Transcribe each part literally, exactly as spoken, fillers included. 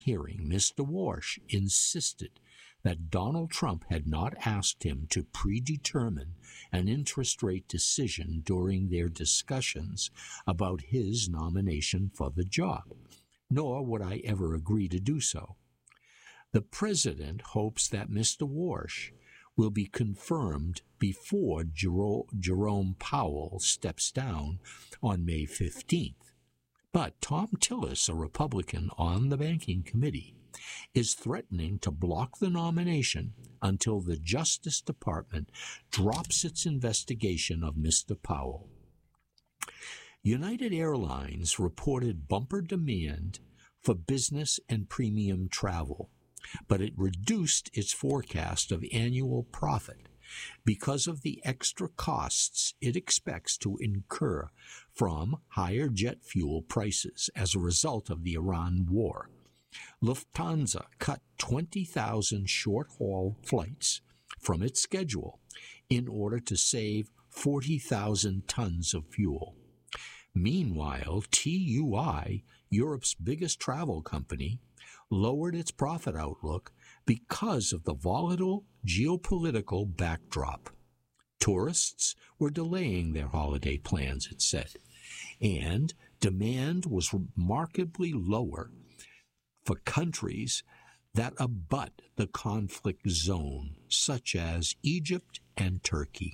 hearing, Mister Warsh insisted that Donald Trump had not asked him to predetermine an interest rate decision during their discussions about his nomination for the job, nor would I ever agree to do so. The president hopes that Mister Warsh will be confirmed before Jero- Jerome Powell steps down on May fifteenth. But Tom Tillis, a Republican on the Banking Committee, is threatening to block the nomination until the Justice Department drops its investigation of Mister Powell. United Airlines reported bumper demand for business and premium travel, but it reduced its forecast of annual profit because of the extra costs it expects to incur from higher jet fuel prices as a result of the Iran war. Lufthansa cut twenty thousand short-haul flights from its schedule in order to save forty thousand tons of fuel. Meanwhile, T U I, Europe's biggest travel company, lowered its profit outlook because of the volatile geopolitical backdrop. Tourists were delaying their holiday plans, it said, and demand was remarkably lower for countries that abut the conflict zone, such as Egypt and Turkey.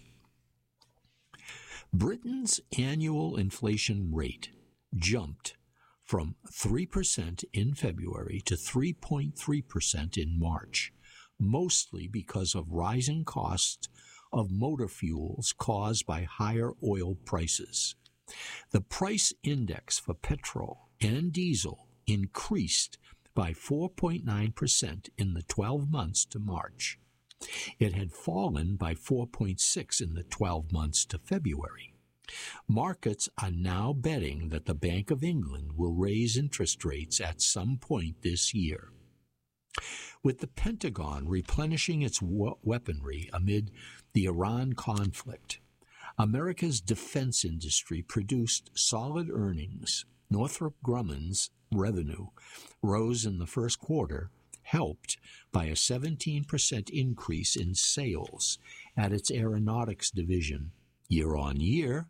Britain's annual inflation rate jumped from three percent in February to three point three percent in March, mostly because of rising costs of motor fuels caused by higher oil prices. The price index for petrol and diesel increased by four point nine percent in the twelve months to March. It had fallen by four point six percent in the twelve months to February. Markets are now betting that the Bank of England will raise interest rates at some point this year. With the Pentagon replenishing its weaponry amid the Iran conflict, America's defense industry produced solid earnings. Northrop Grumman's revenue rose in the first quarter, helped by a seventeen percent increase in sales at its aeronautics division. Year on year,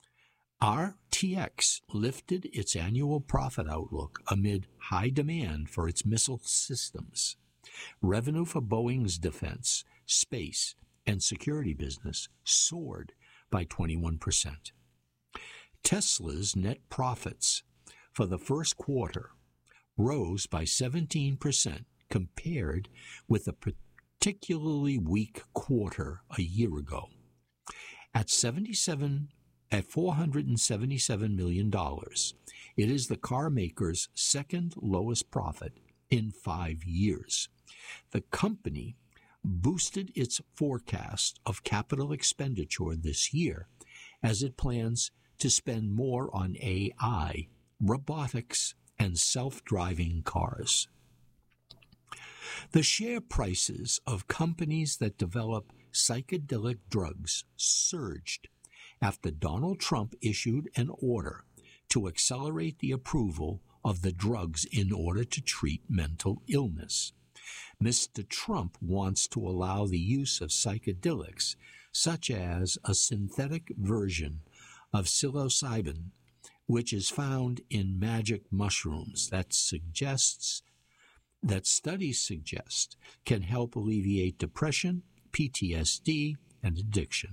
R T X lifted its annual profit outlook amid high demand for its missile systems. Revenue for Boeing's defense, space, and security business soared by twenty-one percent. Tesla's net profits for the first quarter rose by seventeen percent compared with a particularly weak quarter a year ago. At seventy-seven At four hundred seventy-seven million dollars, it is the car maker's second lowest profit in five years. The company boosted its forecast of capital expenditure this year as it plans to spend more on A I, robotics, and self-driving cars. The share prices of companies that develop psychedelic drugs surged after Donald Trump issued an order to accelerate the approval of the drugs in order to treat mental illness. Mister Trump wants to allow the use of psychedelics, such as a synthetic version of psilocybin, which is found in magic mushrooms that suggests that studies suggest can help alleviate depression, P T S D, and addiction.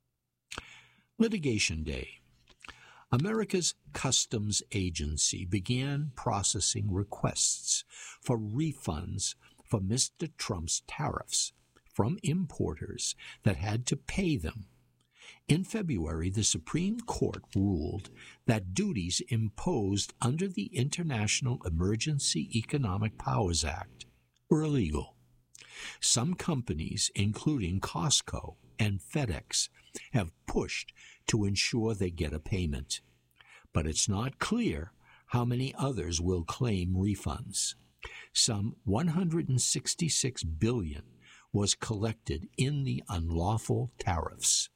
Litigation Day. America's Customs Agency began processing requests for refunds for Mister Trump's tariffs from importers that had to pay them. In February, the Supreme Court ruled that duties imposed under the International Emergency Economic Powers Act were illegal. Some companies, including Costco and FedEx, have pushed to ensure they get a payment, but it's not clear how many others will claim refunds. Some one hundred sixty-six billion dollars was collected in the unlawful tariffs.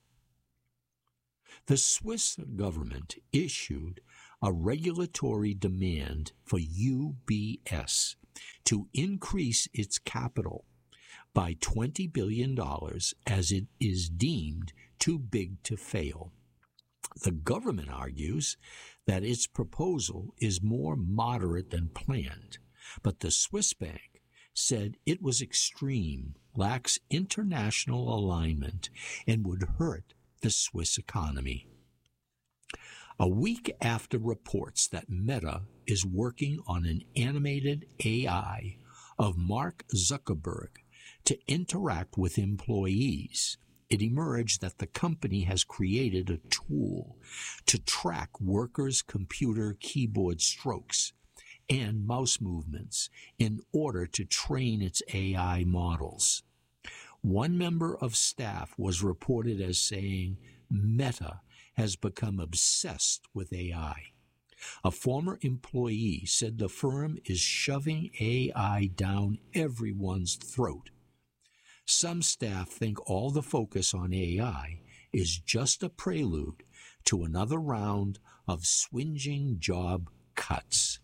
The Swiss government issued a regulatory demand for U B S, to increase its capital by twenty billion dollars as it is deemed too big to fail. The government argues that its proposal is more moderate than planned, but the Swiss bank said it was extreme, lacks international alignment, and would hurt the Swiss economy. A week after reports that Meta is working on an animated A I of Mark Zuckerberg to interact with employees, it emerged that the company has created a tool to track workers' computer keyboard strokes and mouse movements in order to train its A I models. One member of staff was reported as saying Meta has become obsessed with A I. A former employee said the firm is shoving A I down everyone's throat. Some staff think all the focus on A I is just a prelude to another round of swinging job cuts.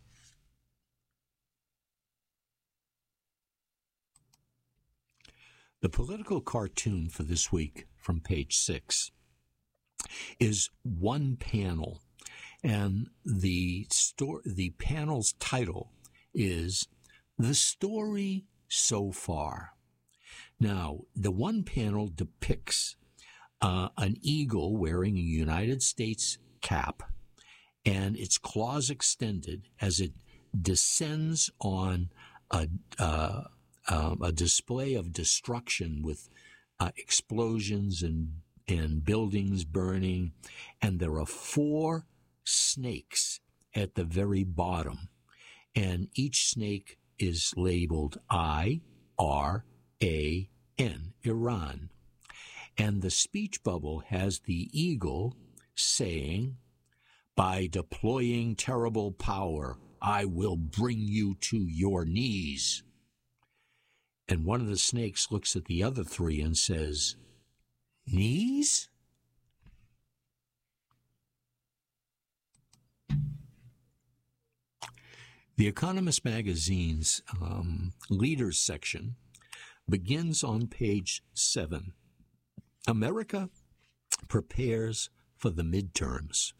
The political cartoon for this week from page six is one panel, and the sto- the panel's title is The Story So Far. Now, the one panel depicts uh, an eagle wearing a United States cap and its claws extended as it descends on a, uh, uh, a display of destruction with uh, explosions and, and buildings burning. And there are four snakes at the very bottom, and each snake is labeled I R A N, Iran. And the speech bubble has the eagle saying, "By deploying terrible power, I will bring you to your knees." And one of the snakes looks at the other three and says, "Knees?" The Economist magazine's um, leaders section begins on page seven. America prepares for the midterms.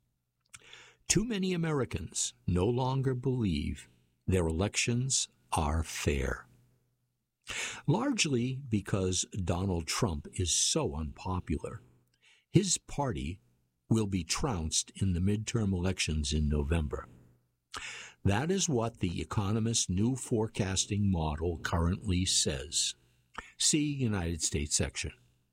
Too many Americans no longer believe their elections are fair, largely because Donald Trump is so unpopular. His party will be trounced in the midterm elections in November. That is what the Economist's new forecasting model currently says. See United States section.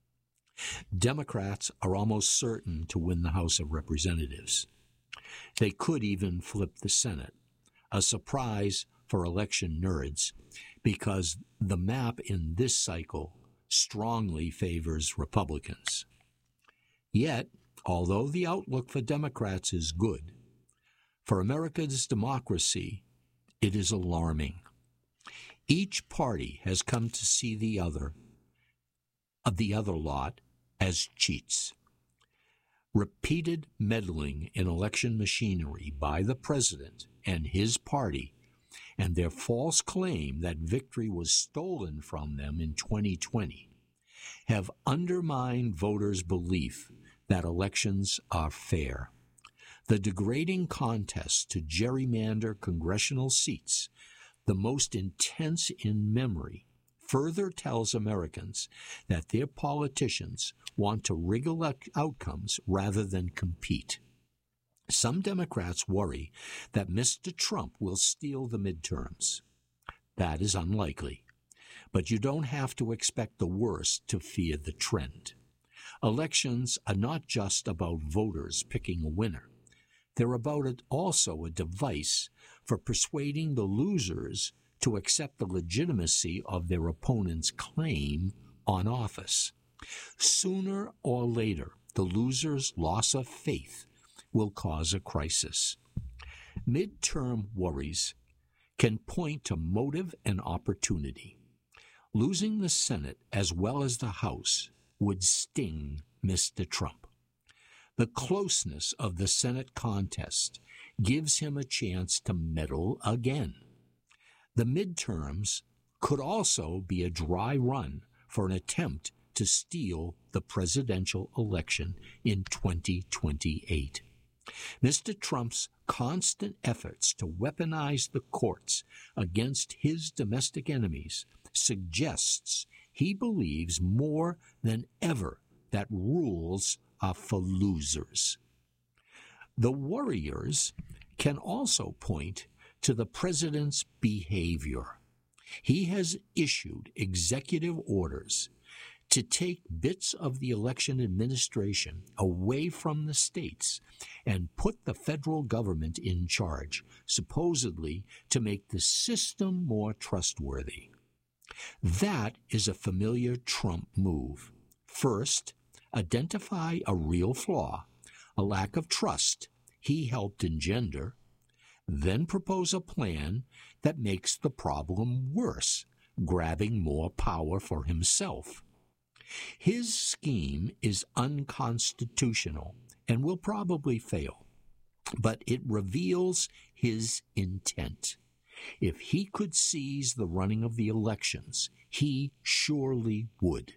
Democrats are almost certain to win the House of Representatives. They could even flip the Senate, a surprise for election nerds, because the map in this cycle strongly favors Republicans. Yet, although the outlook for Democrats is good, for America's democracy, it is alarming. Each party has come to see the other, of the other lot, as cheats. Repeated meddling in election machinery by the president and his party, and their false claim that victory was stolen from them in twenty twenty, have undermined voters' belief that elections are fair. The degrading contest to gerrymander congressional seats, the most intense in memory, further tells Americans that their politicians want to wriggle outcomes rather than compete. Some Democrats worry that Mister Trump will steal the midterms. That is unlikely, but you don't have to expect the worst to fear the trend. Elections are not just about voters picking a winner. They're about it also a device for persuading the losers to accept the legitimacy of their opponent's claim on office. Sooner or later, the loser's loss of faith will cause a crisis. Midterm worries can point to motive and opportunity. Losing the Senate as well as the House would sting Mister Trump. The closeness of the Senate contest gives him a chance to meddle again. The midterms could also be a dry run for an attempt to steal the presidential election in twenty twenty-eight. Mister Trump's constant efforts to weaponize the courts against his domestic enemies suggests he believes more than ever that rules are for losers. The worriers can also point to the president's behavior. He has issued executive orders to take bits of the election administration away from the states and put the federal government in charge, supposedly to make the system more trustworthy. That is a familiar Trump move. First, identify a real flaw, a lack of trust he helped engender, then propose a plan that makes the problem worse, grabbing more power for himself. His scheme is unconstitutional and will probably fail, but it reveals his intent. If he could seize the running of the elections, he surely would.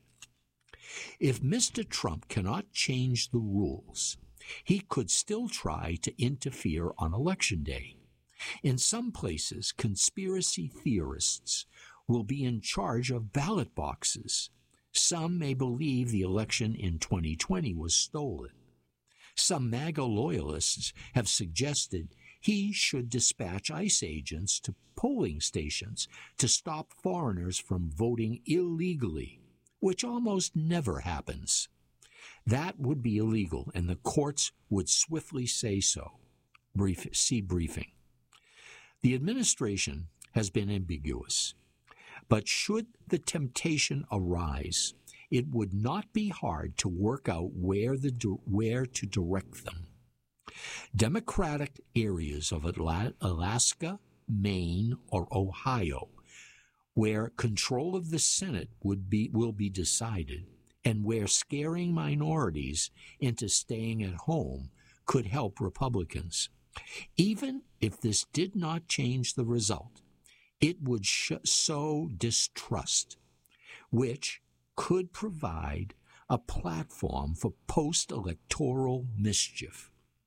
If Mister Trump cannot change the rules, he could still try to interfere on Election Day. In some places, conspiracy theorists will be in charge of ballot boxes. Some may believe the election in twenty twenty was stolen. Some MAGA loyalists have suggested he should dispatch ICE agents to polling stations to stop foreigners from voting illegally, which almost never happens. That would be illegal, and the courts would swiftly say so. Brief, see briefing. The administration has been ambiguous, but should the temptation arise, it would not be hard to work out where, the, where to direct them. Democratic areas of Alaska, Maine, or Ohio, where control of the Senate would be, will be decided, and where scaring minorities into staying at home could help Republicans. Even if this did not change the result, it would sh- sow distrust, which could provide a platform for post-electoral mischief.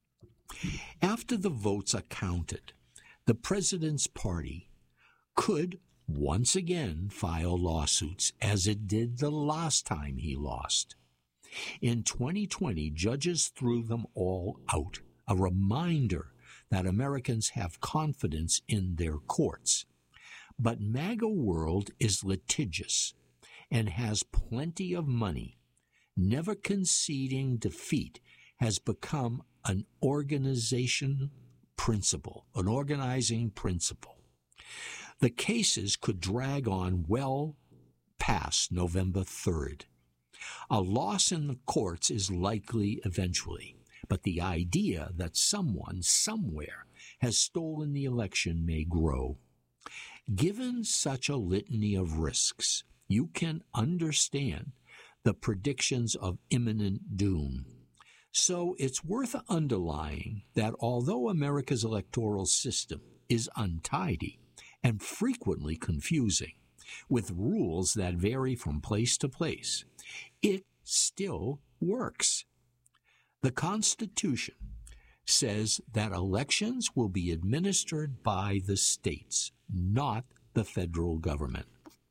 After the votes are counted, the president's party could once again file lawsuits, as it did the last time he lost. In twenty twenty, judges threw them all out, a reminder that Americans have confidence in their courts. But MAGA world is litigious and has plenty of money. Never conceding defeat has become an organization principle, an organizing principle. The cases could drag on well past November third. A loss in the courts is likely eventually, but the idea that someone somewhere has stolen the election may grow. Given such a litany of risks, you can understand the predictions of imminent doom. So it's worth underlining that although America's electoral system is untidy and frequently confusing, with rules that vary from place to place, it still works. The Constitution says that elections will be administered by the states, not the federal government.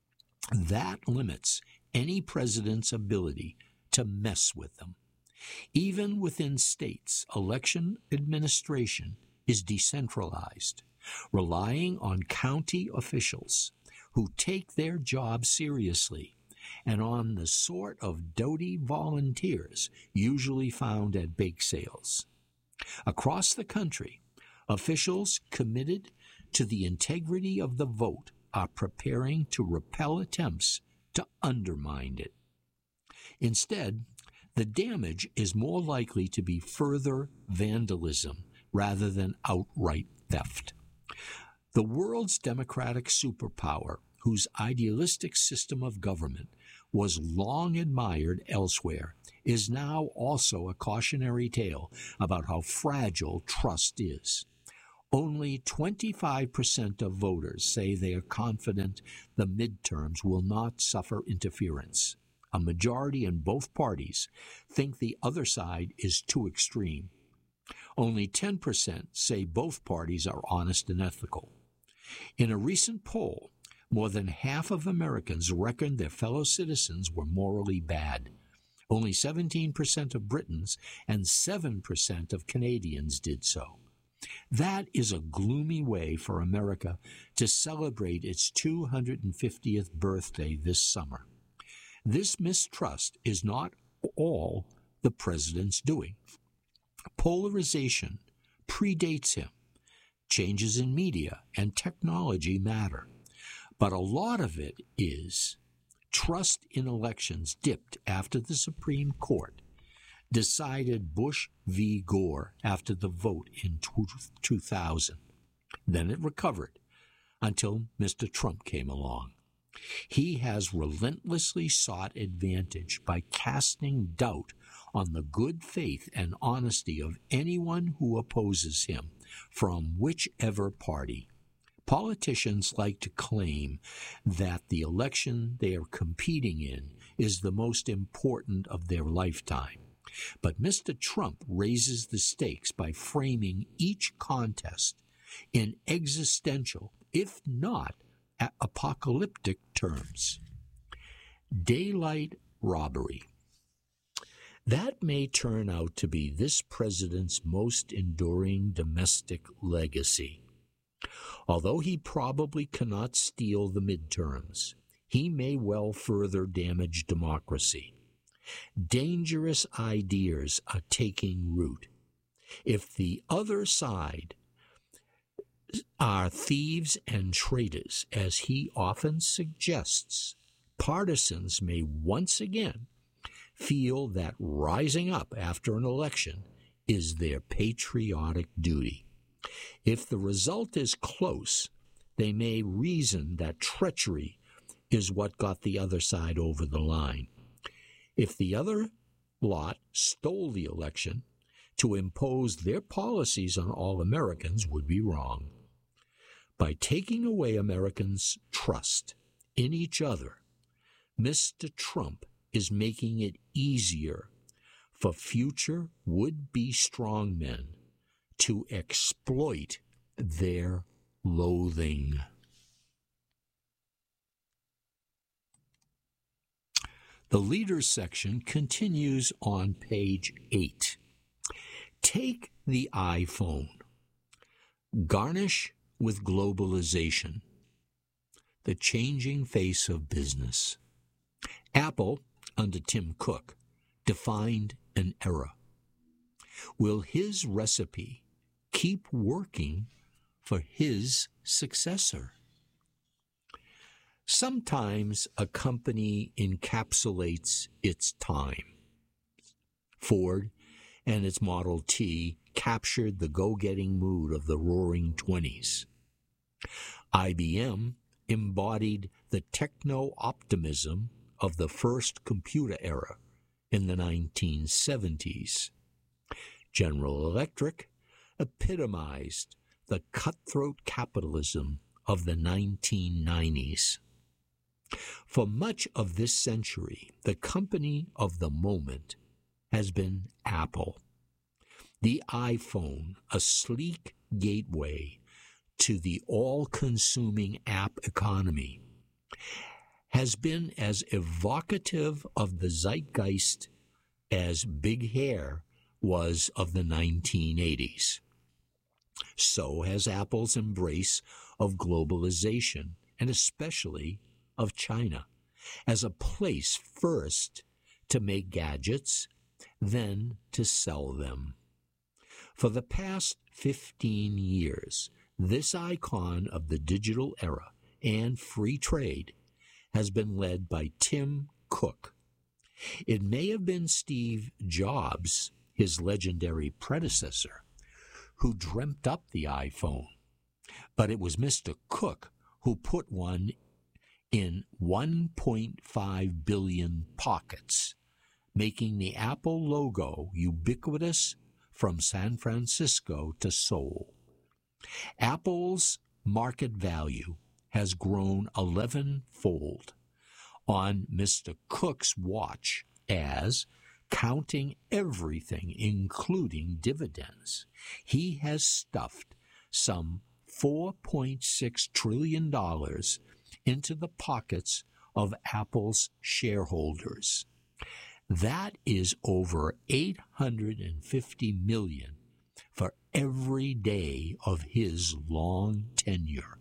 That limits any president's ability to mess with them. Even within states, election administration is decentralized, relying on county officials who take their job seriously and on the sort of doughty volunteers usually found at bake sales. Across the country, officials committed to the integrity of the vote are preparing to repel attempts to undermine it. Instead, the damage is more likely to be further vandalism rather than outright theft. The world's democratic superpower, whose idealistic system of government was long admired elsewhere, is now also a cautionary tale about how fragile trust is. Only twenty-five percent of voters say they are confident the midterms will not suffer interference. A majority in both parties think the other side is too extreme. Only ten percent say both parties are honest and ethical. In a recent poll, more than half of Americans reckoned their fellow citizens were morally bad. Only seventeen percent of Britons and seven percent of Canadians did so. That is a gloomy way for America to celebrate its two hundred fiftieth birthday this summer. This mistrust is not all the president's doing. Polarization predates him. Changes in media and technology matter. But a lot of it is trust in elections dipped after the Supreme Court decided Bush v. Gore after the vote in two thousand. Then it recovered until Mister Trump came along. He has relentlessly sought advantage by casting doubt on the good faith and honesty of anyone who opposes him, from whichever party. Politicians like to claim that the election they are competing in is the most important of their lifetime. But Mister Trump raises the stakes by framing each contest in existential, if not apocalyptic terms. Daylight robbery. That may turn out to be this president's most enduring domestic legacy. Although he probably cannot steal the midterms, he may well further damage democracy. Dangerous ideas are taking root. If the other side are thieves and traitors, as he often suggests, partisans may once again feel that rising up after an election is their patriotic duty. If the result is close, they may reason that treachery is what got the other side over the line. If the other lot stole the election, to impose their policies on all Americans would be wrong. By taking away Americans' trust in each other, Mister Trump is making it easier for future would-be strongmen to exploit their loathing. The Leaders section continues on page eight. Take the iPhone. Garnish with globalization. The changing face of business. Apple, under Tim Cook, defined an era. Will his recipe keep working for his successor? Sometimes a company encapsulates its time. Ford and its Model T captured the go-getting mood of the Roaring Twenties. I B M embodied the techno-optimism of the first computer era in the nineteen seventies. General Electric epitomized the cutthroat capitalism of the nineteen nineties. For much of this century, the company of the moment has been Apple. The iPhone, a sleek gateway to the all-consuming app economy, has been as evocative of the zeitgeist as Big Hair was of the nineteen eighties. So has Apple's embrace of globalization, and especially of China, as a place first to make gadgets, then to sell them. For the past fifteen years, this icon of the digital era and free trade has been led by Tim Cook. It may have been Steve Jobs, his legendary predecessor, who dreamt up the iPhone, but it was Mister Cook who put one in one point five billion pockets, making the Apple logo ubiquitous from San Francisco to Seoul. Apple's market value has grown eleven-fold on Mister Cook's watch as, counting everything, including dividends, he has stuffed some four point six trillion dollars into the pockets of Apple's shareholders. That is over eight hundred fifty million dollars for every day of his long tenure.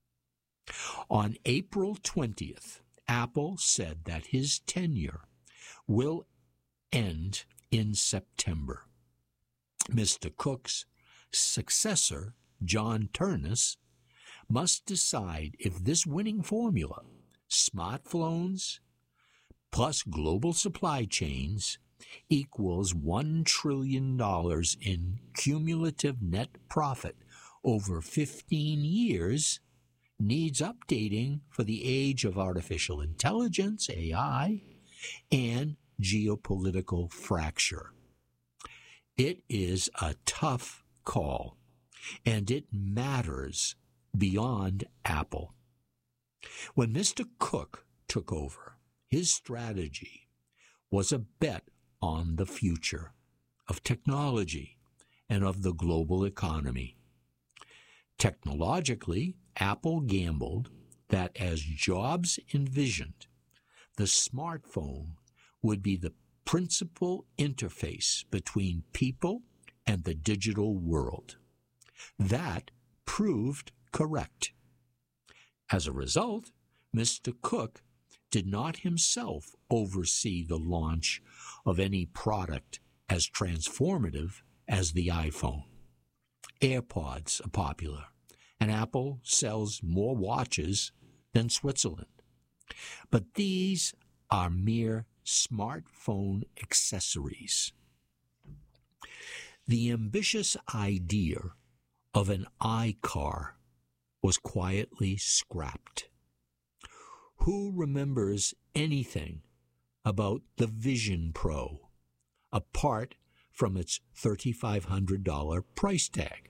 On April twentieth, Apple said that his tenure will end in September. Mister Cook's successor, John Ternus, must decide if this winning formula, smartphones plus global supply chains, equals one trillion dollars in cumulative net profit over fifteen years, needs updating for the age of artificial intelligence, A I, and geopolitical fracture. It is a tough call, and it matters beyond Apple. When Mister Cook took over, his strategy was a bet on the future of technology and of the global economy. Technologically, Apple gambled that, as Jobs envisioned, the smartphone would be the principal interface between people and the digital world. That proved correct. As a result, Mister Cook did not himself oversee the launch of any product as transformative as the iPhone. AirPods are popular, and Apple sells more watches than Switzerland. But these are mere smartphone accessories. The ambitious idea of an iCar was quietly scrapped. Who remembers anything about the Vision Pro, apart from its three thousand five hundred dollars price tag?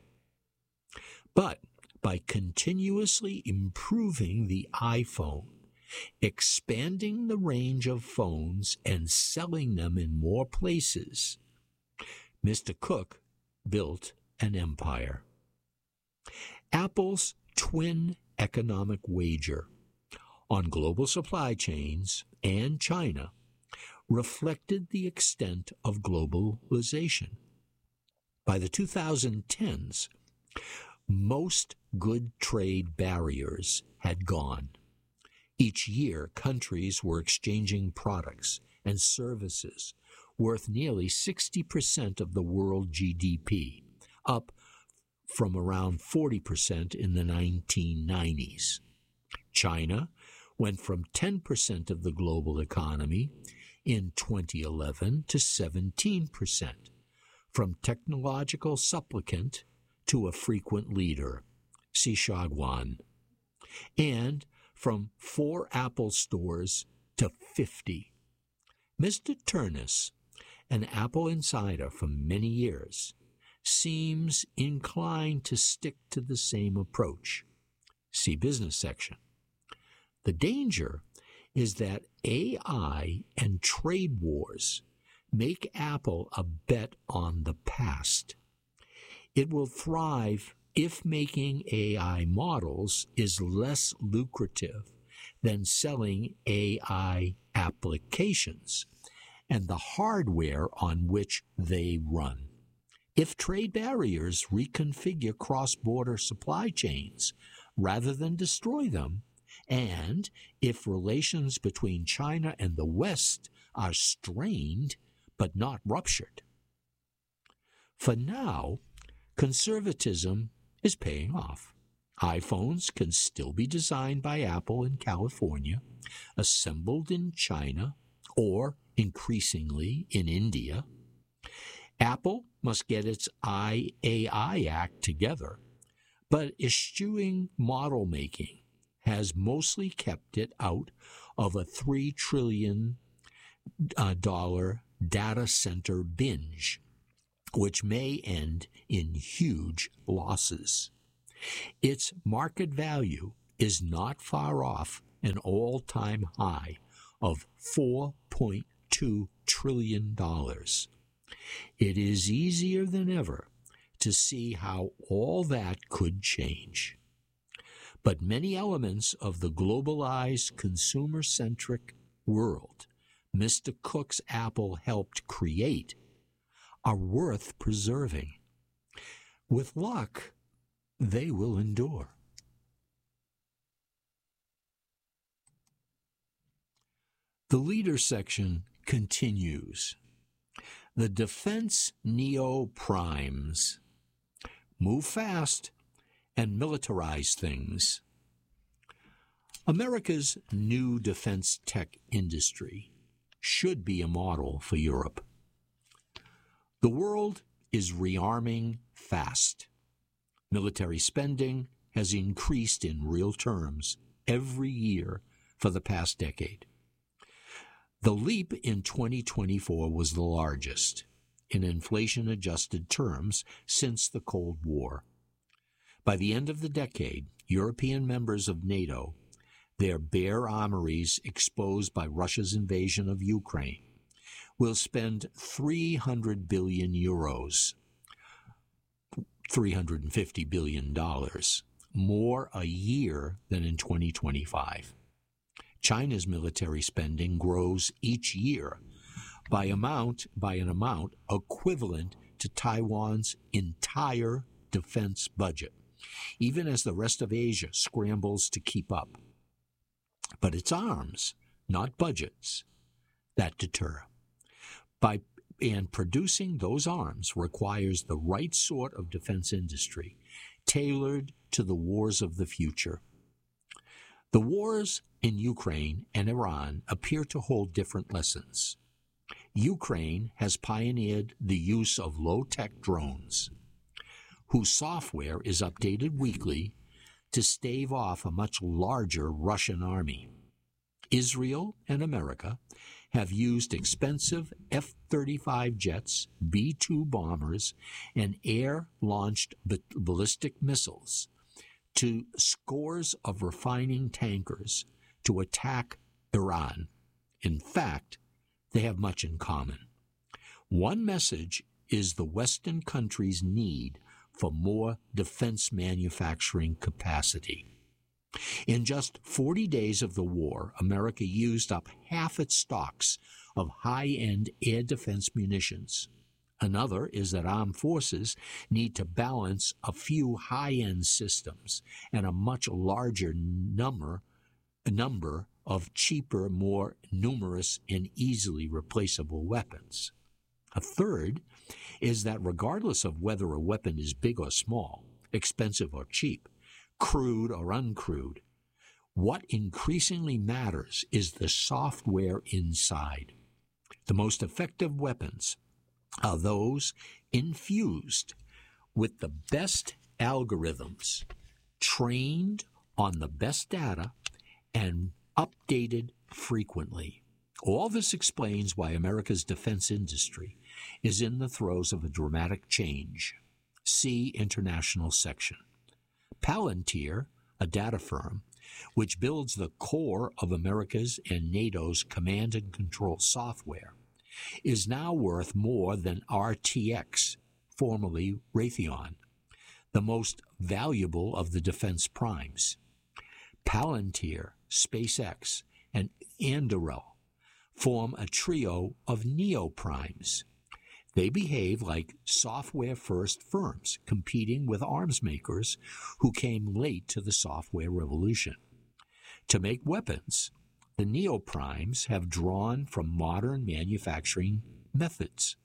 But by continuously improving the iPhone, expanding the range of phones, and selling them in more places, Mister Cook built an empire. Apple's twin economic wager on global supply chains and China reflected the extent of globalization. By the twenty tens, most good trade barriers had gone. Each year, countries were exchanging products and services worth nearly sixty percent of the world G D P, up from around forty percent in the nineteen nineties. China went from ten percent of the global economy in twenty eleven to seventeen percent, from technological supplicant to a frequent leader, see Shagwan, and from four Apple stores to fifty. Mister Ternus, an Apple insider for many years, seems inclined to stick to the same approach. See business section. The danger is that A I and trade wars make Apple a bet on the past. It will thrive if making A I models is less lucrative than selling A I applications and the hardware on which they run. If trade barriers reconfigure cross-border supply chains rather than destroy them, and if relations between China and the West are strained but not ruptured. For now, conservatism is paying off. iPhones can still be designed by Apple in California, assembled in China, or increasingly in India. Apple must get its A I act together, but eschewing model making has mostly kept it out of a three trillion dollars data center binge, which may end in huge losses. Its market value is not far off an all-time high of four point two trillion dollars. It is easier than ever to see how all that could change. But many elements of the globalized, consumer-centric world Mister Cook's Apple helped create are worth preserving. With luck, they will endure. The leader section continues. The defense neo-primes move fast and militarize things. America's new defense tech industry should be a model for Europe. The world is rearming fast. Military spending has increased in real terms every year for the past decade. The leap in twenty twenty-four was the largest in inflation-adjusted terms since the Cold War. By the end of the decade, European members of NATO, their bare armories exposed by Russia's invasion of Ukraine, will spend three hundred billion euros, three hundred fifty billion dollars, more a year than in twenty twenty-five. China's military spending grows each year by amount by an amount equivalent to Taiwan's entire defense budget, even as the rest of Asia scrambles to keep up. But it's arms, not budgets, that deter. By and producing those arms requires the right sort of defense industry, tailored to the wars of the future. The wars in Ukraine and Iran appear to hold different lessons. Ukraine has pioneered the use of low-tech drones, whose software is updated weekly to stave off a much larger Russian army. Israel and America have used expensive F thirty-five jets, B two bombers, and air-launched ballistic missiles to scores of refining tankers to attack Iran. In fact, they have much in common. One message is the Western countries' need for more defense manufacturing capacity. In just forty days of the war, America used up half its stocks of high-end air defense munitions. Another is that armed forces need to balance a few high-end systems and a much larger number, number of cheaper, more numerous, and easily replaceable weapons. A third is that regardless of whether a weapon is big or small, expensive or cheap, crude or uncrewed, what increasingly matters is the software inside. The most effective weapons are those infused with the best algorithms, trained on the best data, and updated frequently. All this explains why America's defense industry is in the throes of a dramatic change. See International section. Palantir, a data firm, which builds the core of America's and NATO's command and control software, is now worth more than R T X, formerly Raytheon, the most valuable of the defense primes. Palantir, SpaceX, and Anduril form a trio of neoprimes. They behave like software-first firms competing with arms makers who came late to the software revolution. To make weapons, the neoprimes have drawn from modern manufacturing methods,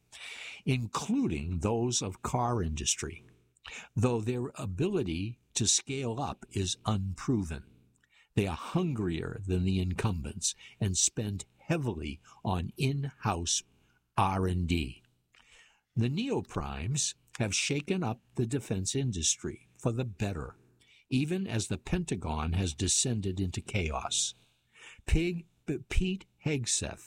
including those of car industry, though their ability to scale up is unproven. They are hungrier than the incumbents and spend heavily on in-house R and D. The neoprimes have shaken up the defense industry for the better, even as the Pentagon has descended into chaos. Pig, Pete Hegseth,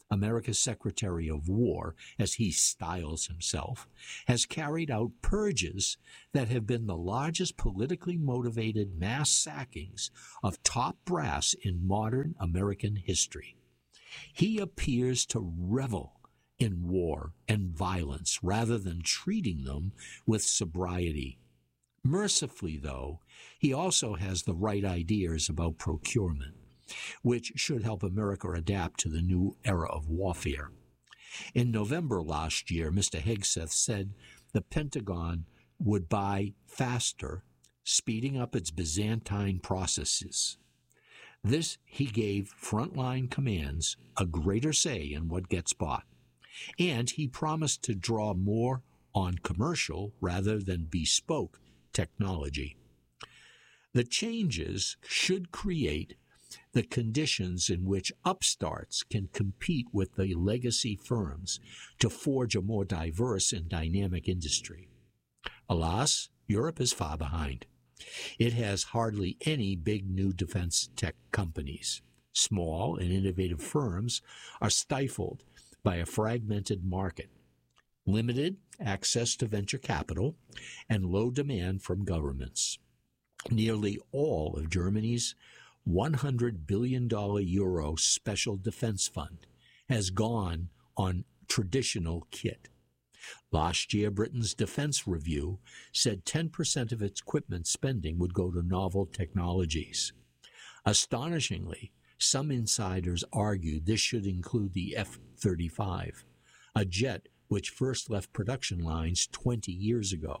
America's Secretary of War, as he styles himself, has carried out purges that have been the largest politically motivated mass sackings of top brass in modern American history. He appears to revel in war and violence rather than treating them with sobriety. Mercifully, though, he also has the right ideas about procurement, which should help America adapt to the new era of warfare. In November last year, Mister Hegseth said the Pentagon would buy faster, speeding up its Byzantine processes. This he gave frontline commands a greater say in what gets bought, and he promised to draw more on commercial rather than bespoke technology. The changes should create the conditions in which upstarts can compete with the legacy firms to forge a more diverse and dynamic industry. Alas, Europe is far behind. It has hardly any big new defense tech companies. Small and innovative firms are stifled by a fragmented market, limited access to venture capital, and low demand from governments. Nearly all of Germany's one hundred billion dollars euro special defense fund has gone on traditional kit. Last year, Britain's Defense Review said ten percent of its equipment spending would go to novel technologies. Astonishingly, some insiders argued this should include the F thirty-five, a jet which first left production lines twenty years ago.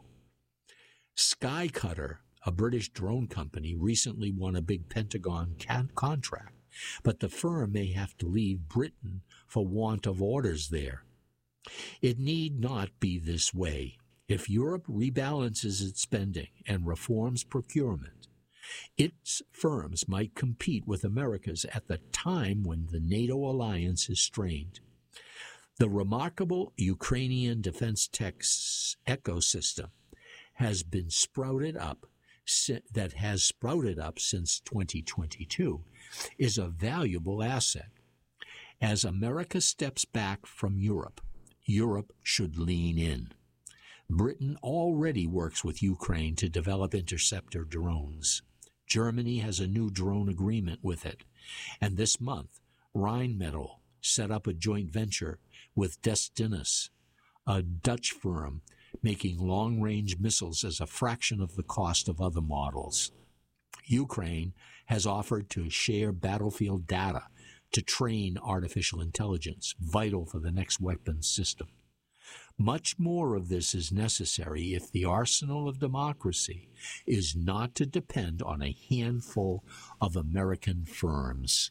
Skycutter, a British drone company, recently won a big Pentagon can- contract, but the firm may have to leave Britain for want of orders there. It need not be this way. If Europe rebalances its spending and reforms procurement, its firms might compete with America's at the time when the NATO alliance is strained. The remarkable Ukrainian defense tech ecosystem has been sprouted up that has sprouted up since twenty twenty-two is a valuable asset. As America steps back from Europe, Europe should lean in. Britain already works with Ukraine to develop interceptor drones. Germany has a new drone agreement with it, and this month, Rheinmetall set up a joint venture with Destinus, a Dutch firm making long-range missiles as a fraction of the cost of other models. Ukraine has offered to share battlefield data to train artificial intelligence, vital for the next weapons system. Much more of this is necessary if the arsenal of democracy is not to depend on a handful of American firms.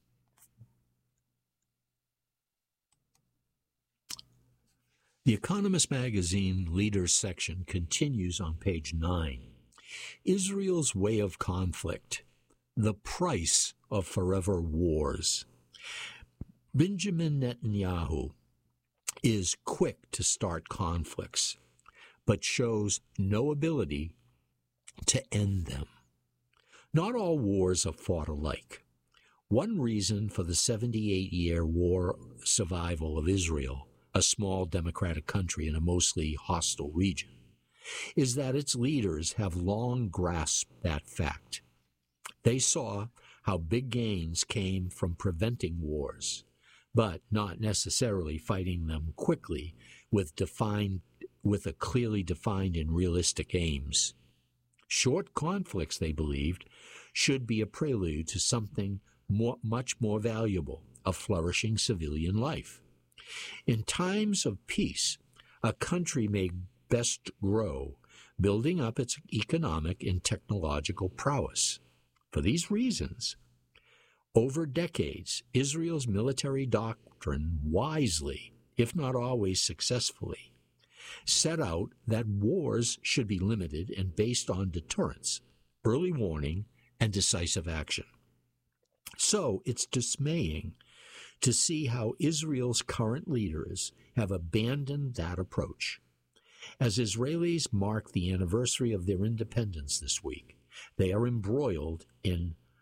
The Economist magazine Leaders section continues on page nine. Israel's way of conflict, the price of forever wars. Benjamin Netanyahu is quick to start conflicts, but shows no ability to end them. Not all wars are fought alike. One reason for the seventy-eight-year war survival of Israel, a small democratic country in a mostly hostile region, is that its leaders have long grasped that fact. They saw how big gains came from preventing wars, but not necessarily fighting them quickly with defined, with a clearly defined and realistic aims. Short conflicts, they believed, should be a prelude to something more, much more valuable, a flourishing civilian life. In times of peace, a country may best grow, building up its economic and technological prowess. For these reasons, over decades, Israel's military doctrine wisely, if not always successfully, set out that wars should be limited and based on deterrence, early warning, and decisive action. So it's dismaying to see how Israel's current leaders have abandoned that approach. As Israelis mark the anniversary of their independence this week, they are embroiled in two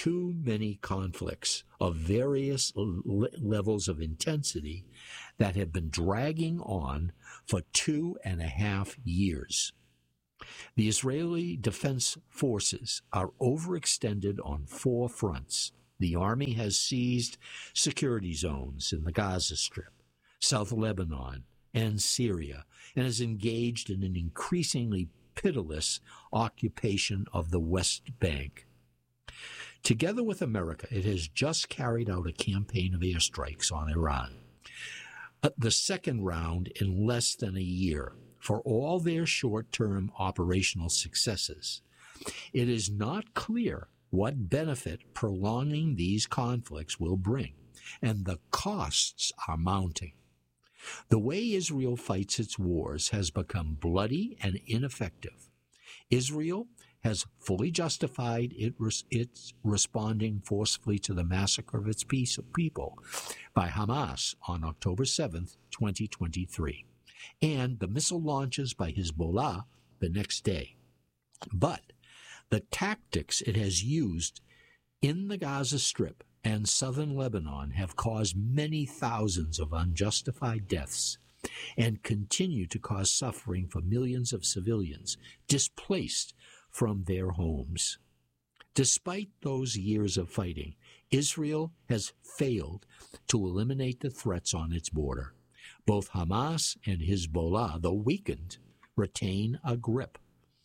too many conflicts of various l- levels of intensity that have been dragging on for two and a half years. The Israeli Defense Forces are overextended on four fronts. The army has seized security zones in the Gaza Strip, South Lebanon, and Syria, and is engaged in an increasingly pitiless occupation of the West Bank. Together with America, it has just carried out a campaign of airstrikes on Iran, uh, the second round in less than a year. For all their short-term operational successes, it is not clear what benefit prolonging these conflicts will bring, and the costs are mounting. The way Israel fights its wars has become bloody and ineffective. Israel has fully justified it res- its responding forcefully to the massacre of its people by Hamas on October seventh, twenty twenty-three, and the missile launches by Hezbollah the next day. But the tactics it has used in the Gaza Strip and southern Lebanon have caused many thousands of unjustified deaths and continue to cause suffering for millions of civilians displaced from their homes. Despite those years of fighting, Israel has failed to eliminate the threats on its border. Both Hamas and Hezbollah, though weakened, retain a grip.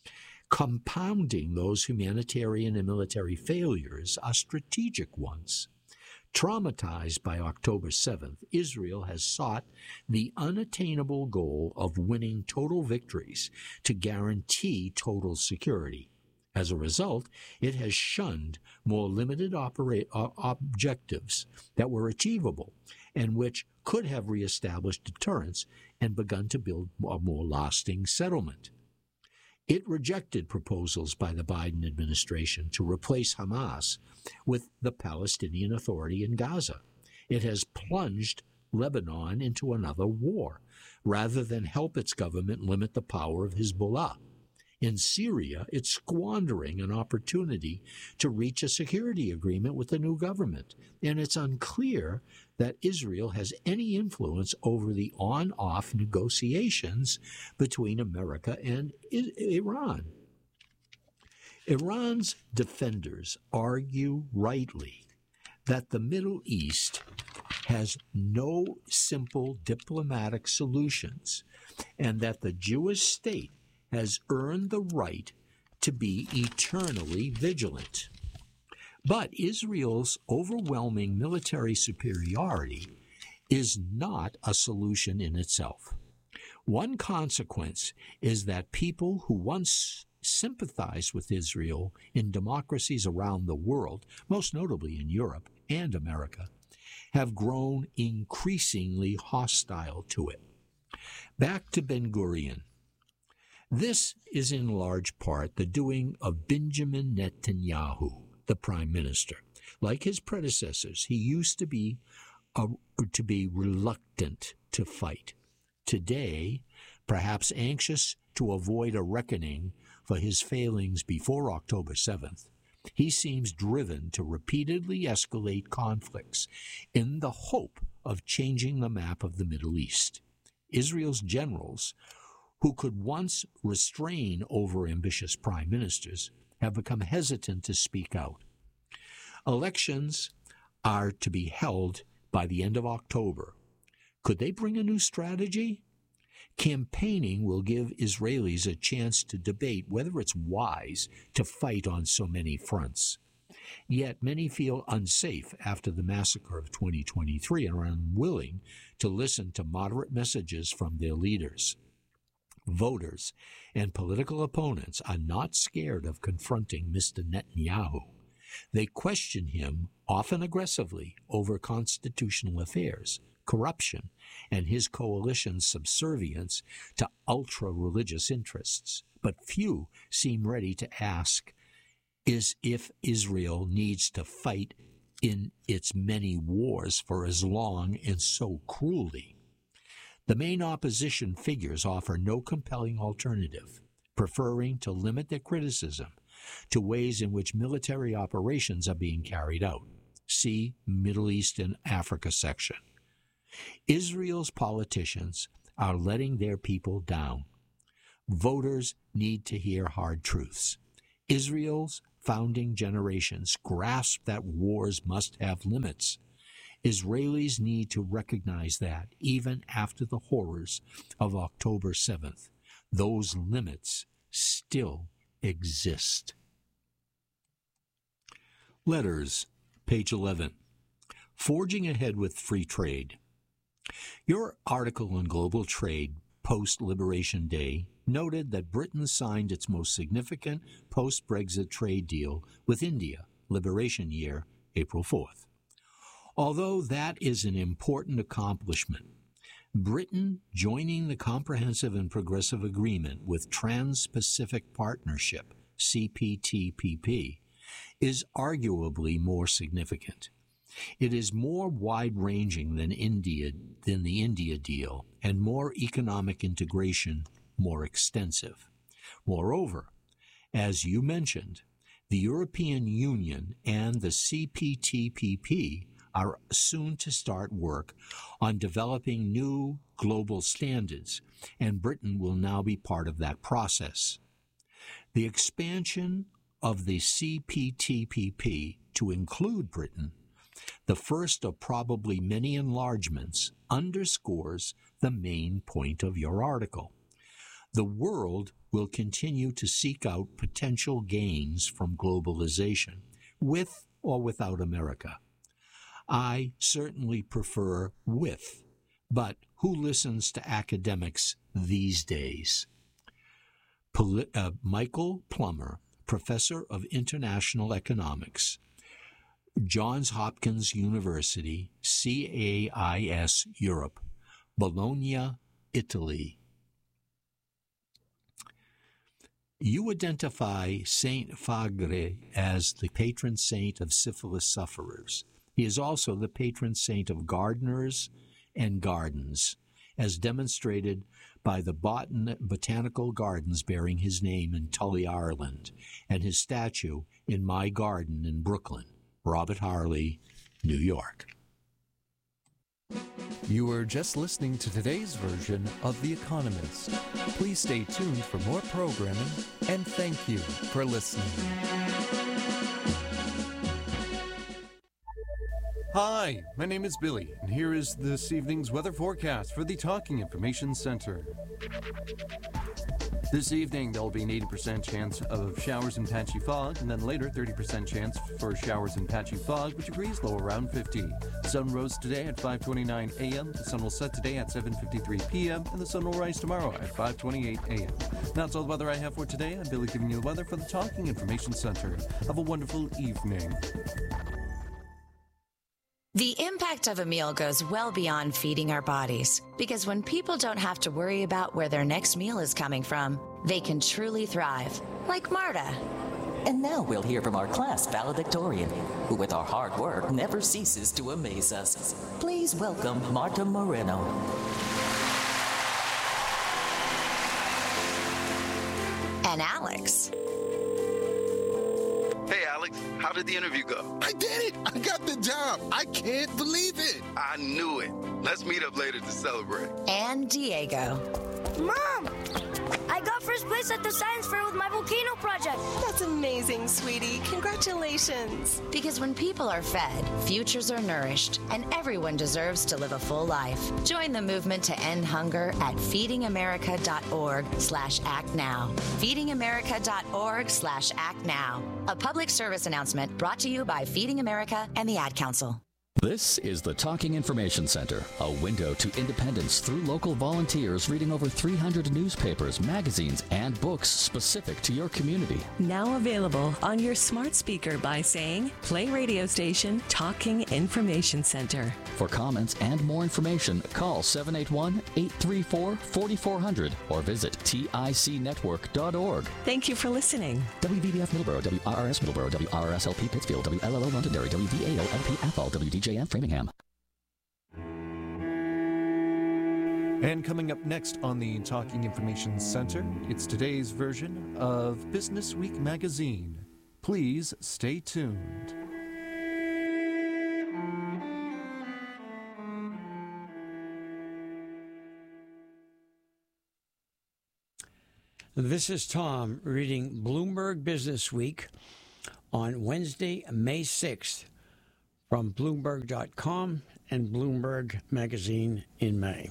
Compounding those humanitarian and military failures are strategic ones. Traumatized by October seventh, Israel has sought the unattainable goal of winning total victories to guarantee total security. As a result, it has shunned more limited operate, uh, objectives that were achievable and which could have reestablished deterrence and begun to build a more lasting settlement. It rejected proposals by the Biden administration to replace Hamas with the Palestinian Authority in Gaza. It has plunged Lebanon into another war, rather than help its government limit the power of Hezbollah. In Syria, it's squandering an opportunity to reach a security agreement with the new government, and it's unclear that Israel has any influence over the on-off negotiations between America and I- Iran. Iran's defenders argue rightly that the Middle East has no simple diplomatic solutions and that the Jewish state has earned the right to be eternally vigilant. But Israel's overwhelming military superiority is not a solution in itself. One consequence is that people who once sympathized with Israel in democracies around the world, most notably in Europe and America, have grown increasingly hostile to it. Back to Ben-Gurion. This is in large part the doing of Benjamin Netanyahu, the prime minister. Like his predecessors, he used to be uh, to be reluctant to fight. Today, perhaps anxious to avoid a reckoning for his failings before October seventh, he seems driven to repeatedly escalate conflicts in the hope of changing the map of the Middle East. Israel's generals, who could once restrain over-ambitious prime ministers, have become hesitant to speak out. Elections are to be held by the end of October. Could they bring a new strategy? Campaigning will give Israelis a chance to debate whether it's wise to fight on so many fronts. Yet many feel unsafe after the massacre of twenty twenty-three and are unwilling to listen to moderate messages from their leaders. Voters and political opponents are not scared of confronting Mister Netanyahu. They question him, often aggressively, over constitutional affairs, corruption, and his coalition's subservience to ultra-religious interests. But few seem ready to ask is if Israel needs to fight in its many wars for as long and so cruelly. The main opposition figures offer no compelling alternative, preferring to limit their criticism to ways in which military operations are being carried out. See Middle East and Africa section. Israel's politicians are letting their people down. Voters need to hear hard truths. Israel's founding generations grasped that wars must have limits. Israelis need to recognize that, even after the horrors of October seventh, those limits still exist. Letters, page eleven. Forging ahead with free trade. Your article on global trade post-Liberation Day noted that Britain signed its most significant post-Brexit trade deal with India, Liberation Year, April fourth. Although that is an important accomplishment, Britain joining the Comprehensive and Progressive Agreement with Trans-Pacific Partnership, C P T P P, is arguably more significant. It is more wide-ranging than India than the India deal, and more economic integration, more extensive. Moreover, as you mentioned, the European Union and the C P T P P are soon to start work on developing new global standards, and Britain will now be part of that process. The expansion of the C P T P P to include Britain, the first of probably many enlargements, underscores the main point of your article. The world will continue to seek out potential gains from globalization, with or without America. I certainly prefer with, but who listens to academics these days? Poli- uh, Michael Plummer, professor of international economics, Johns Hopkins University, C A I S Europe, Bologna, Italy. You identify Saint Fagre as the patron saint of syphilis sufferers. He is also the patron saint of gardeners and gardens, as demonstrated by the botan- botanical gardens bearing his name in Tully, Ireland, and his statue in my garden in Brooklyn. Robert Harley, New York. You were just listening to today's version of The Economist. Please stay tuned for more programming, and thank you for listening. Hi, my name is Billy, and here is this evening's weather forecast for the Talking Information Center. This evening, there will be an eighty percent chance of showers and patchy fog, and then later, thirty percent chance for showers and patchy fog, with degrees low around fifty. The sun rose today at five twenty-nine a.m., the sun will set today at seven fifty-three p.m., and the sun will rise tomorrow at five twenty-eight a.m. That's all the weather I have for today. I'm Billy giving you the weather for the Talking Information Center. Have a wonderful evening. The impact of a meal goes well beyond feeding our bodies, because when people don't have to worry about where their next meal is coming from, they can truly thrive, like Marta. And now we'll hear from our class valedictorian, who with our hard work never ceases to amaze us. Please welcome Marta Moreno. And Alex. Hey, Alex, how did the interview go? I did it! I got the job! I can't believe it! I knew it. Let's meet up later to celebrate. And Diego. Mom! I got first place at the science fair with my volcano project. That's amazing, sweetie. Congratulations. Because when people are fed, futures are nourished, and everyone deserves to live a full life. Join the movement to end hunger at feedingamerica.org slash act now. feedingamerica.org slash act now. A public service announcement brought to you by Feeding America and the Ad Council. This is the Talking Information Center, a window to independence through local volunteers reading over three hundred newspapers, magazines, and books specific to your community. Now available on your smart speaker by saying, play radio station Talking Information Center. For comments and more information, call seven eight one, eight three four, four four zero zero or visit T I C network dot org. Thank you for listening. W V B F Middleborough, W R R S Middleborough, W R R S L P Pittsfield, W L L O Londonderry, W V A O L P Athol, W D J M Framingham. And coming up next on the Talking Information Center, it's today's version of Business Week magazine. Please stay tuned. This is Tom reading Bloomberg Business Week on Wednesday, May sixth from Bloomberg dot com and Bloomberg Magazine in May.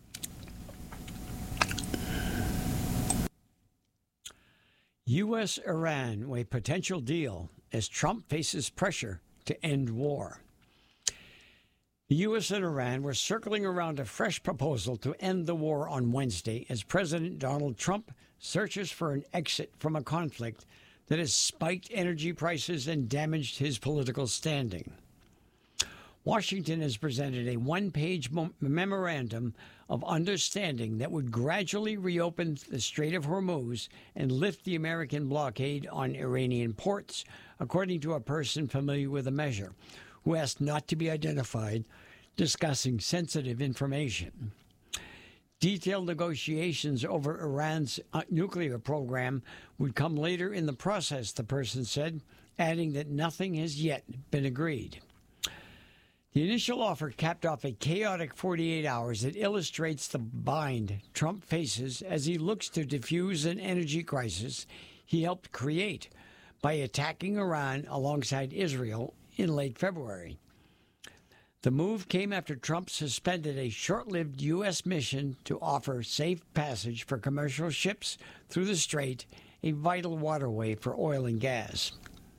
U S Iran weigh potential deal as Trump faces pressure to end war. The U S and Iran were circling around a fresh proposal to end the war on Wednesday as President Donald Trump searches for an exit from a conflict that has spiked energy prices and damaged his political standing. Washington has presented a one-page memorandum of understanding that would gradually reopen the Strait of Hormuz and lift the American blockade on Iranian ports, according to a person familiar with the measure, who asked not to be identified, discussing sensitive information. Detailed negotiations over Iran's nuclear program would come later in the process, the person said, adding that nothing has yet been agreed. The initial offer capped off a chaotic forty-eight hours that illustrates the bind Trump faces as he looks to defuse an energy crisis he helped create by attacking Iran alongside Israel in late February. The move came after Trump suspended a short-lived U S mission to offer safe passage for commercial ships through the strait, a vital waterway for oil and gas.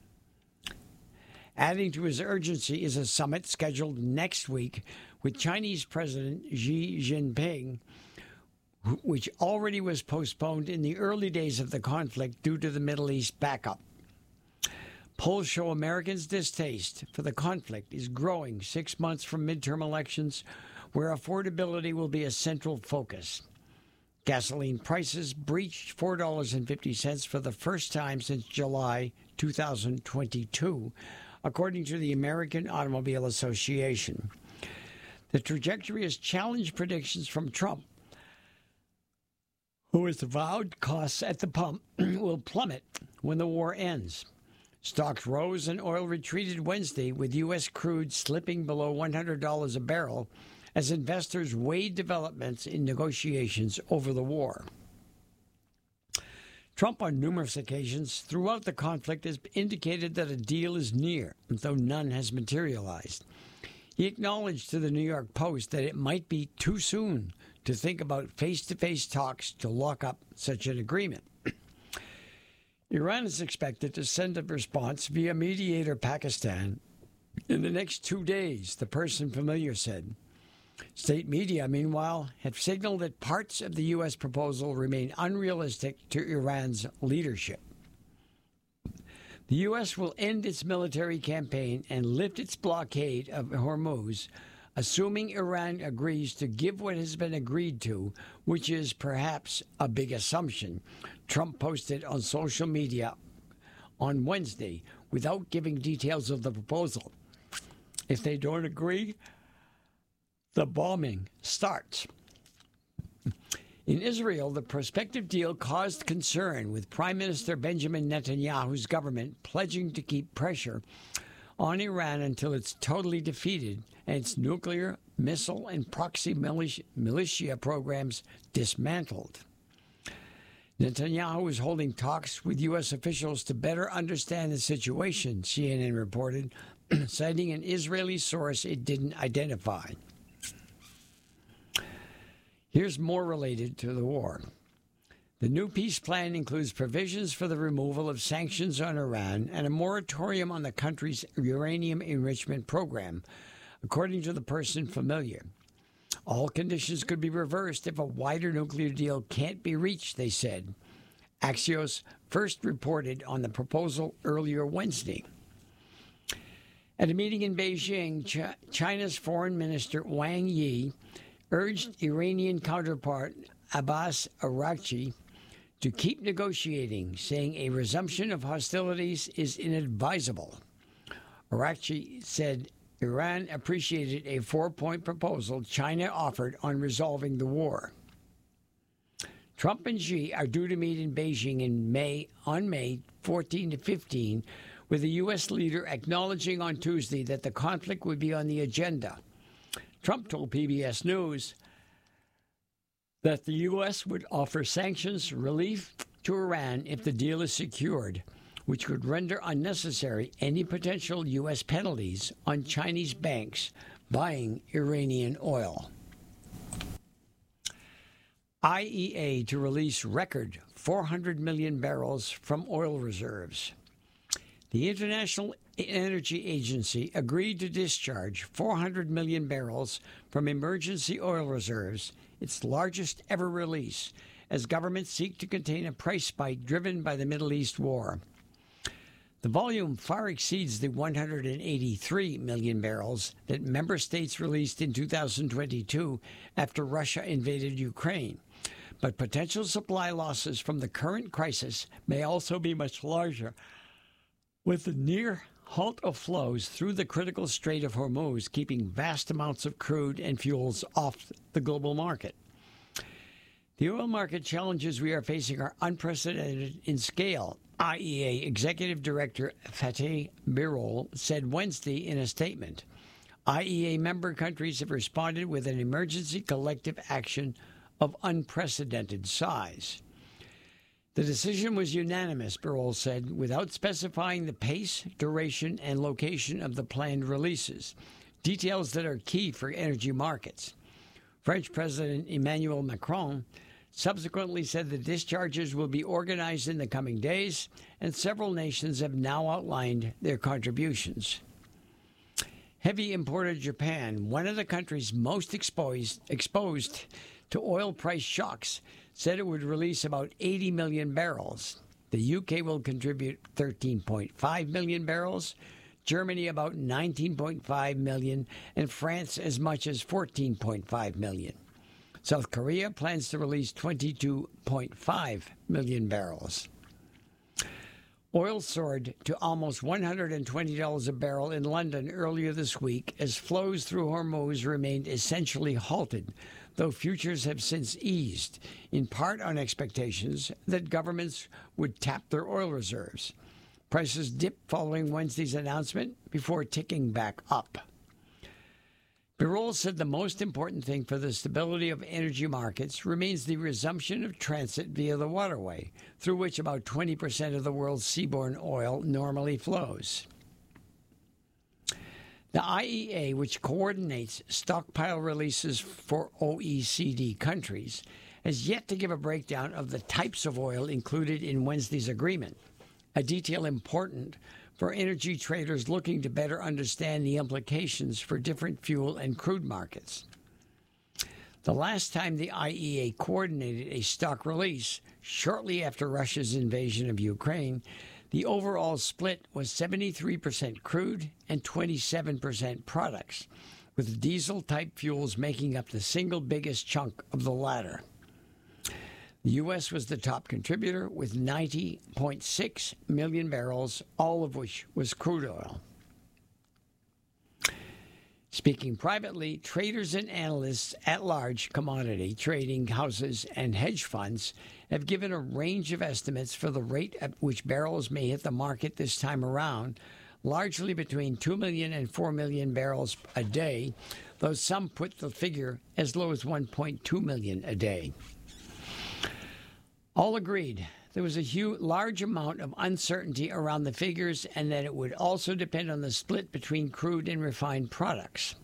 Adding to his urgency is a summit scheduled next week with Chinese President Xi Jinping, which already was postponed in the early days of the conflict due to the Middle East backup. Polls show Americans' distaste for the conflict is growing six months from midterm elections, where affordability will be a central focus. Gasoline prices breached four dollars and fifty cents for the first time since July two thousand twenty-two, according to the American Automobile Association. The trajectory has challenged predictions from Trump, who has vowed costs at the pump will plummet when the war ends. Stocks rose and oil retreated Wednesday, with U S crude slipping below one hundred dollars a barrel as investors weighed developments in negotiations over the war. Trump, on numerous occasions throughout the conflict, has indicated that a deal is near, though none has materialized. He acknowledged to the New York Post that it might be too soon to think about face-to-face talks to lock up such an agreement. Iran is expected to send a response via mediator Pakistan in the next two days, the person familiar said. State media, meanwhile, have signaled that parts of the U S proposal remain unrealistic to Iran's leadership. The U S will end its military campaign and lift its blockade of Hormuz, assuming Iran agrees to give what has been agreed to, which is perhaps a big assumption, Trump posted on social media on Wednesday without giving details of the proposal. If they don't agree, the bombing starts. In Israel, the prospective deal caused concern, with Prime Minister Benjamin Netanyahu's government pledging to keep pressure on Iran until it's totally defeated and its nuclear, missile, and proxy militia, militia programs dismantled. Netanyahu is holding talks with U S officials to better understand the situation, C N N reported, citing an Israeli source it didn't identify. Here's more related to the war. The new peace plan includes provisions for the removal of sanctions on Iran and a moratorium on the country's uranium enrichment program, according to the person familiar. All conditions could be reversed if a wider nuclear deal can't be reached, they said. Axios first reported on the proposal earlier Wednesday. At a meeting in Beijing, Ch- China's Foreign Minister Wang Yi urged Iranian counterpart Abbas Araghchi to keep negotiating, saying a resumption of hostilities is inadvisable. Araghchi said Iran appreciated a four-point proposal China offered on resolving the war. Trump and Xi are due to meet in Beijing in May on May fourteenth to fifteenth, with the U S leader acknowledging on Tuesday that the conflict would be on the agenda. Trump told P B S News that the U S would offer sanctions relief to Iran if the deal is secured, which could render unnecessary any potential U S penalties on Chinese banks buying Iranian oil. I E A to release record four hundred million barrels from oil reserves. The International Energy Agency agreed to discharge four hundred million barrels from emergency oil reserves, its largest ever release, as governments seek to contain a price spike driven by the Middle East war. The volume far exceeds the one hundred eighty-three million barrels that member states released in two thousand twenty-two after Russia invaded Ukraine. But potential supply losses from the current crisis may also be much larger, with the near halt of flows through the critical Strait of Hormuz keeping vast amounts of crude and fuels off the global market. The oil market challenges we are facing are unprecedented in scale, I E A Executive Director Fatih Birol said Wednesday in a statement. I E A member countries have responded with an emergency collective action of unprecedented size. The decision was unanimous, Birol said, without specifying the pace, duration, and location of the planned releases, details that are key for energy markets. French President Emmanuel Macron subsequently said the discharges will be organized in the coming days, and several nations have now outlined their contributions. Heavy importer Japan, one of the countries most exposed, exposed to oil price shocks, said it would release about eighty million barrels. The U K will contribute thirteen point five million barrels, Germany about nineteen point five million, and France as much as fourteen point five million. South Korea plans to release twenty-two point five million barrels. Oil soared to almost one hundred twenty dollars a barrel in London earlier this week as flows through Hormuz remained essentially halted, though futures have since eased, in part on expectations that governments would tap their oil reserves. Prices dipped following Wednesday's announcement before ticking back up. Birol said the most important thing for the stability of energy markets remains the resumption of transit via the waterway, through which about twenty percent of the world's seaborne oil normally flows. The I E A, which coordinates stockpile releases for O E C D countries, has yet to give a breakdown of the types of oil included in Wednesday's agreement, a detail important for energy traders looking to better understand the implications for different fuel and crude markets. The last time the I E A coordinated a stock release, shortly after Russia's invasion of Ukraine, the overall split was seventy-three percent crude and twenty-seven percent products, with diesel-type fuels making up the single biggest chunk of the latter. The U S was the top contributor with ninety point six million barrels, all of which was crude oil. Speaking privately, traders and analysts at large, commodity trading houses and hedge funds have given a range of estimates for the rate at which barrels may hit the market this time around, largely between two million and four million barrels a day, though some put the figure as low as one point two million a day. All agreed there was a huge, large amount of uncertainty around the figures and that it would also depend on the split between crude and refined products.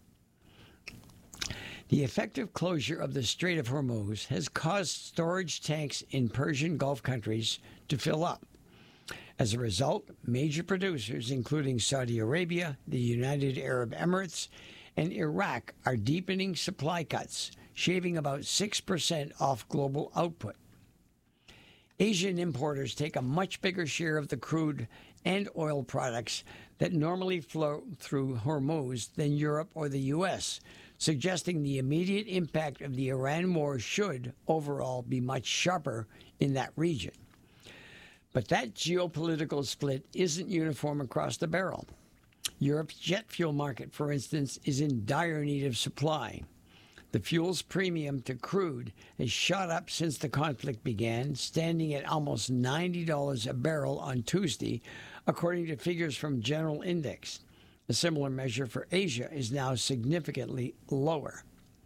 The effective closure of the Strait of Hormuz has caused storage tanks in Persian Gulf countries to fill up. As a result, major producers, including Saudi Arabia, the United Arab Emirates, and Iraq, are deepening supply cuts, shaving about six percent off global output. Asian importers take a much bigger share of the crude and oil products that normally flow through Hormuz than Europe or the U S, suggesting the immediate impact of the Iran war should, overall, be much sharper in that region. But that geopolitical split isn't uniform across the barrel. Europe's jet fuel market, for instance, is in dire need of supply. The fuel's premium to crude has shot up since the conflict began, standing at almost ninety dollars a barrel on Tuesday, according to figures from General Index. A similar measure for Asia is now significantly lower.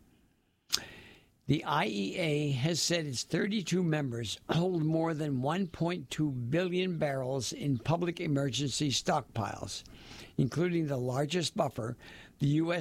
The I E A has said its thirty-two members hold more than one point two billion barrels in public emergency stockpiles, including the largest buffer the U S